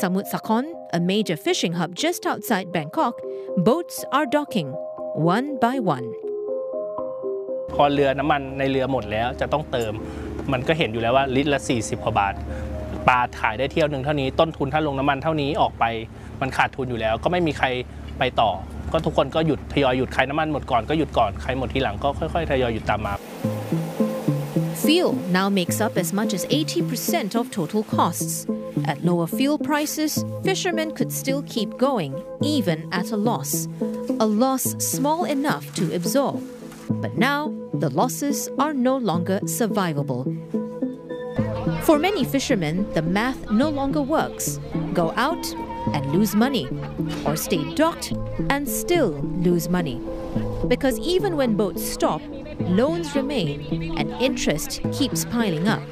Samut Sakhon, a major fishing hub just outside Bangkok, boats are docking, one by one. พอเรือน้ำมันในเรือหมดแล้วจะต้องเติมมันก็เห็นอยู่แล้วว่าลิตรละ40 กว่าบาทปลาขายได้เที่ยวนึงเท่านี้ต้นทุนถ้าลงน้ำมันเท่านี้ออกไปมันขาดทุนอยู่แล้วก็ไม่มีใครไปต่อก็ทุกคนก็หยุดทยอยหยุดใครน้ำมันหมดก่อนก็หยุดก่อนใครหมดทีหลังก็ค่อยๆทยอยหยุดตามมา Fuel now makes up as much as 80% of total costs. At lower fuel prices, fishermen could still keep going, even at a loss small enough to absorb. But now, the losses are no longer survivable. For many fishermen, the math no longer works. Go out and lose money, or stay docked and still lose money. Because even when boats stop, loans remain and interest keeps piling up.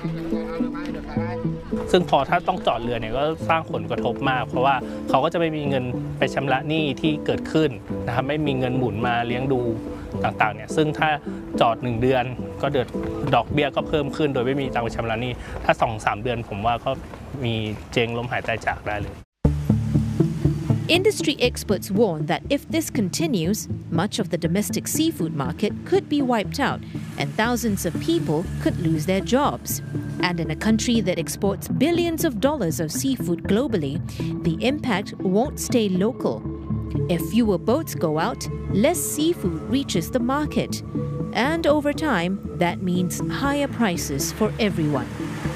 ซึ่งพอถ้าต้องจอดเรือเนี่ยก็สร้างผลกระทบมากเพราะว่าเขาก็จะไม่มีเงินไปชำระหนี้ที่เกิดขึ้นนะครับไม่มีเงินหมุนมาเลี้ยงดูต่างๆเนี่ยซึ่งถ้าจอด1 เดือนก็เดือดดอกเบี้ยก็เพิ่มขึ้นโดยไม่มีตังค์ไปชำระหนี้ถ้า 2-3 เดือนผมว่าก็มีเจ๊งล้มหายตายจากได้เลย Industry experts warn that if this continues, much of the domestic seafood market could be wiped out and thousands of people could lose their jobs. And in a country that exports billions of dollars of seafood globally, the impact won't stay local. If fewer boats go out, less seafood reaches the market. And over time, that means higher prices for everyone.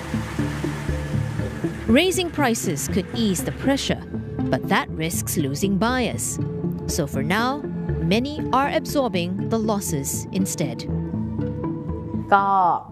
Raising prices could ease the pressure, but that risks losing buyers. So for now, many are absorbing the losses instead. ก็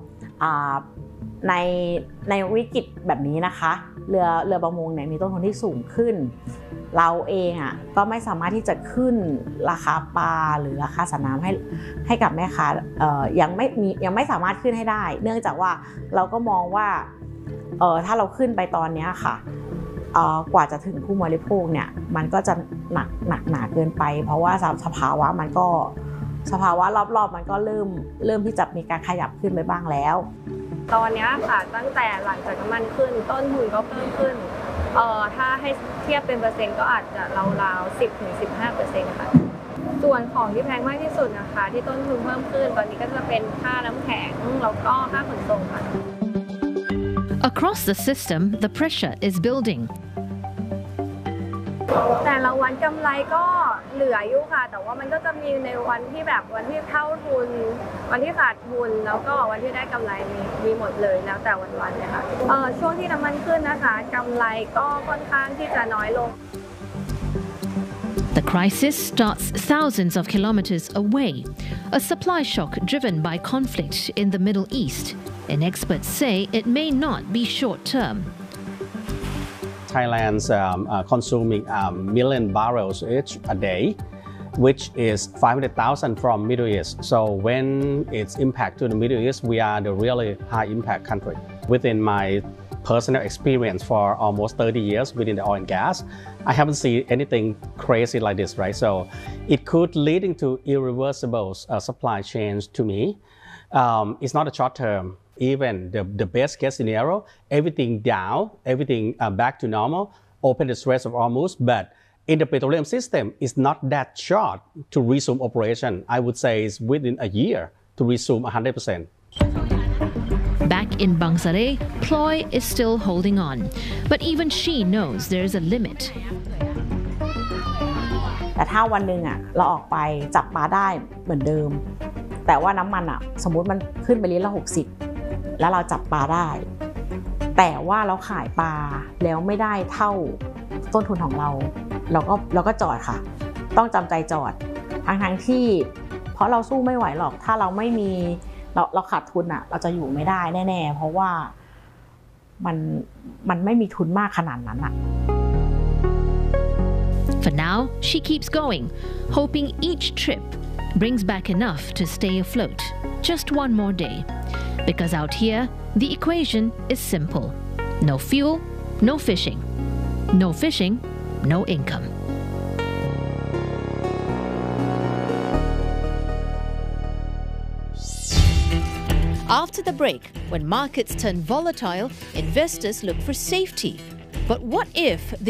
ในวิกฤตแบบนี้นะคะเรือประมงเนี่ยมีต้นทุนที่สูงขึ้นเราเองก็ไม่สามารถที่จะขึ้นราคาปลาหรือราคาสัตว์น้ำให้กับแม่ค้ายังไม่สามารถขึ้นให้ได้เนื่องจากว่าเราก็มองว่าถ้าเราขึ้นไปตอนนี้ค่ะกว่าจะถึงผู้บริโภคเนี่ยมันก็จะหนักหนาเกินไปเพราะว่าสภาวะรอบๆมันก็เริ่มที่จะมีการขยับขึ้นไปบ้างแล้วตอนนี้ค่ะตั้งแต่หลังจากน้ำมันขึ้นต้นทุนก็เพิ่มขึ้นถ้าให้เทียบเป็นเปอร์เซ็นต์ก็อาจจะราวๆ 10-15% ค่ะส่วนของที่แพงมากที่สุดนะคะที่ต้นทุนเพิ่มขึ้นตอนนี้ก็จะเป็นค่าน้ำแข็งแล้วก็ค่าขนส่งค่ะ Across the system, the pressure is building. แต่ละวันกำไรก็เหลืออยู่ค่ะแต่ว่ามันก็จะมีในวันที่เท่าทุนวันที่ขาดทุนแล้วก็วันที่ได้กำไรมีหมดเลยแล้วแต่วันเลยค่ะช่วงที่น้ำมันขึ้นนะคะกำไรก็ค่อนข้างที่จะน้อยลง The crisis starts thousands of kilometers away, a supply shock driven by conflict in the Middle East, and experts say it may not be short-term. Thailand's consuming million barrels each a day, which is 500,000 from Middle East. So when it's impact to the Middle East, we are the really high impact country. Within my personal experience for almost 30 years within the oil and gas, I haven't seen anything crazy like this, right? So it could leading to irreversible supply chains to me. It's not a short term. Even the best case scenario, everything down, everything back to normal, open the Strait of Hormuz, but in the petroleum system, it's not that short to resume operation. I would say it's within a year to resume 100%. Back in Bangsaray, Ploy is still holding on, but even she knows there's a limit. แต่ถ้าวันหนึ่งเราออกไปจับปลาได้เหมือนเดิมแต่ว่าน้ำมันสมมุติมันขึ้นไปลิตรละ60แล้วเราจับปลาได้แต่ว่าเราขายปลาแล้วไม่ได้เท่าต้นทุนของเราก็จอดค่ะต้องจำใจจอดทั้งที่เพราะเราสู้ไม่ไหวหรอกถ้าเราไม่มีเราขาดทุนเราจะอยู่ไม่ได้แน่ๆเพราะว่ามันไม่มีทุนมากขนาดนั้น For now, she keeps going, hoping each trip brings back enough to stay afloat. Just one more day. Because out here, the equation is simple. No fuel, no fishing. No fishing, no income. After the break, when markets turn volatile, investors look for safety. But what if the